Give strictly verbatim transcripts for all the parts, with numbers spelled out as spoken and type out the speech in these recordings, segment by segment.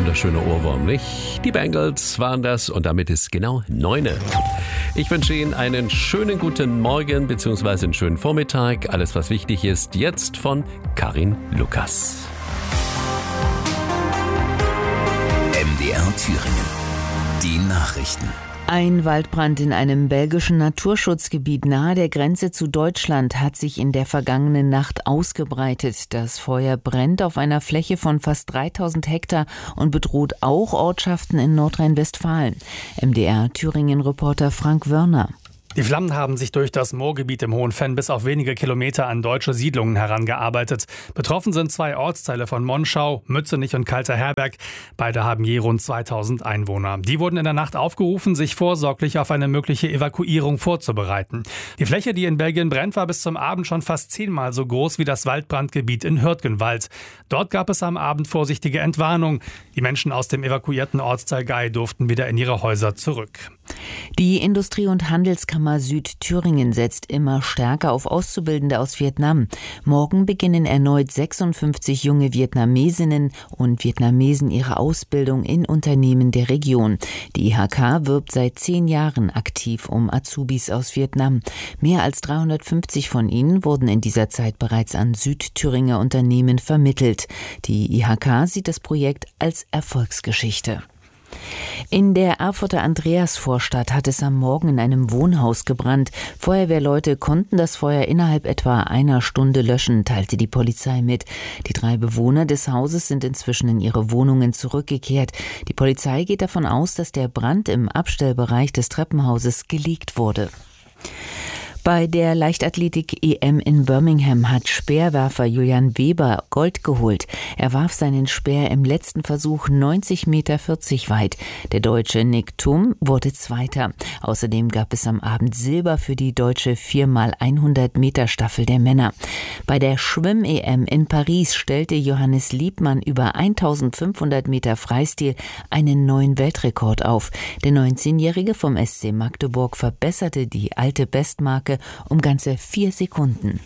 wunderschöner Ohrwurm, nicht? Die Bengals waren das und damit ist genau neune. Ich wünsche Ihnen einen schönen guten Morgen bzw. einen schönen Vormittag. Alles, was wichtig ist, jetzt von Karin Lukas. M D R Thüringen. Die Nachrichten. Ein Waldbrand in einem belgischen Naturschutzgebiet nahe der Grenze zu Deutschland hat sich in der vergangenen Nacht ausgebreitet. Das Feuer brennt auf einer Fläche von fast dreitausend Hektar und bedroht auch Ortschaften in Nordrhein-Westfalen. M D R Thüringen-Reporter Frank Wörner. Die Flammen haben sich durch das Moorgebiet im Hohen Venn bis auf wenige Kilometer an deutsche Siedlungen herangearbeitet. Betroffen sind zwei Ortsteile von Monschau, Mützenich und Kalter Herberg. Beide haben je rund zweitausend Einwohner. Die wurden in der Nacht aufgerufen, sich vorsorglich auf eine mögliche Evakuierung vorzubereiten. Die Fläche, die in Belgien brennt, war bis zum Abend schon fast zehnmal so groß wie das Waldbrandgebiet in Hürtgenwald. Dort gab es am Abend vorsichtige Entwarnung. Die Menschen aus dem evakuierten Ortsteil Gay durften wieder in ihre Häuser zurück. Die Industrie- und Handelskammer Südthüringen setzt immer stärker auf Auszubildende aus Vietnam. Morgen beginnen erneut sechsundfünfzig junge Vietnamesinnen und Vietnamesen ihre Ausbildung in Unternehmen der Region. Die I H K wirbt seit zehn Jahren aktiv um Azubis aus Vietnam. Mehr als dreihundertfünfzig von ihnen wurden in dieser Zeit bereits an Südthüringer Unternehmen vermittelt. Die I H K sieht das Projekt als Erfolgsgeschichte. In der Erfurter Andreasvorstadt hat es am Morgen in einem Wohnhaus gebrannt. Feuerwehrleute konnten das Feuer innerhalb etwa einer Stunde löschen, teilte die Polizei mit. Die drei Bewohner des Hauses sind inzwischen in ihre Wohnungen zurückgekehrt. Die Polizei geht davon aus, dass der Brand im Abstellbereich des Treppenhauses gelegt wurde. Bei der Leichtathletik-E M in Birmingham hat Speerwerfer Julian Weber Gold geholt. Er warf seinen Speer im letzten Versuch neunzig Meter vierzig weit. Der Deutsche Nick Thum wurde Zweiter. Außerdem gab es am Abend Silber für die deutsche vier mal hundert Meter Staffel der Männer. Bei der Schwimm-E M in Paris stellte Johannes Liebmann über eintausendfünfhundert Meter Freistil einen neuen Weltrekord auf. Der neunzehnjährige vom S C Magdeburg verbesserte die alte Bestmarke um ganze vier Sekunden.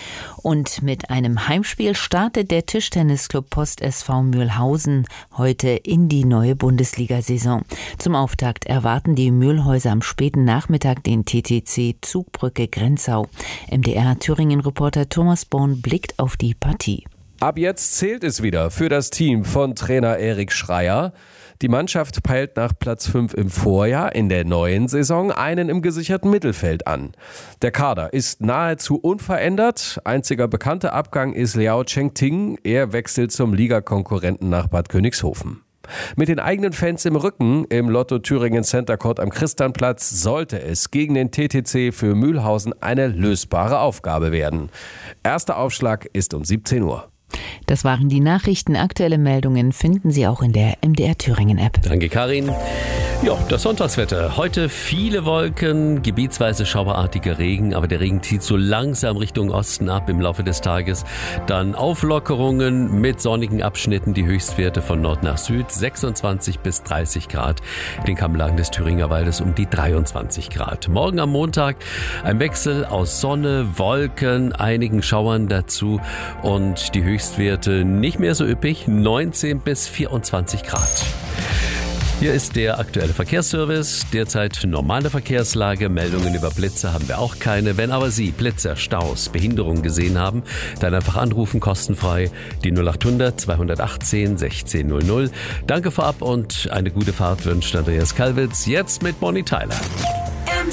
Und mit einem Heimspiel startet der Tischtennisclub Post S V Mülhausen heute in die neue Bundesliga-Saison. Zum Auftakt erwarten die Mühlhäuser am späten Nachmittag den T T C Zugbrücke Grenzau. M D R Thüringen-Reporter Thomas Born blickt auf die Partie. Ab jetzt zählt es wieder für das Team von Trainer Erik Schreier. Die Mannschaft peilt nach Platz fünf im Vorjahr in der neuen Saison einen im gesicherten Mittelfeld an. Der Kader ist nahezu unverändert. Einziger bekannter Abgang ist Liao Chengting. Er wechselt zum Ligakonkurrenten nach Bad Königshofen. Mit den eigenen Fans im Rücken im Lotto Thüringen Center Court am Christianplatz sollte es gegen den T T C für Mülhausen eine lösbare Aufgabe werden. Erster Aufschlag ist um siebzehn Uhr. Das waren die Nachrichten. Aktuelle Meldungen finden Sie auch in der M D R Thüringen App. Danke, Karin. Ja, das Sonntagswetter. Heute viele Wolken, gebietsweise schauerartiger Regen, aber der Regen zieht so langsam Richtung Osten ab im Laufe des Tages. Dann Auflockerungen mit sonnigen Abschnitten, die Höchstwerte von Nord nach Süd, sechsundzwanzig bis dreißig Grad. In den Kammlagen des Thüringer Waldes um die dreiundzwanzig Grad. Morgen am Montag ein Wechsel aus Sonne, Wolken, einigen Schauern dazu und die Höchstwerte nicht mehr so üppig, neunzehn bis vierundzwanzig Grad. Hier ist der aktuelle Verkehrsservice. Derzeit normale Verkehrslage. Meldungen über Blitze haben wir auch keine. Wenn aber Sie Blitzer, Staus, Behinderungen gesehen haben, dann einfach anrufen, kostenfrei. Die null acht hundert zweihundertachtzehn sechzehn null null. Danke vorab und eine gute Fahrt wünscht Andreas Kalwitz. Jetzt mit Bonnie Tyler. M D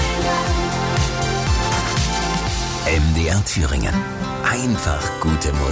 R Thüringen. M D R Thüringen. Einfach gute Musik.